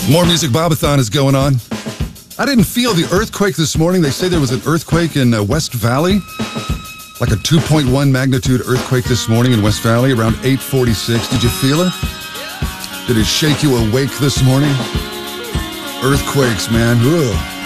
More Music Bobathon is going on. I didn't feel the earthquake this morning. They say there was an earthquake in West Valley, like a 2.1 magnitude earthquake this morning in West Valley around 8:46. Did you feel it? Did it shake you awake this morning? Earthquakes, man. Ugh.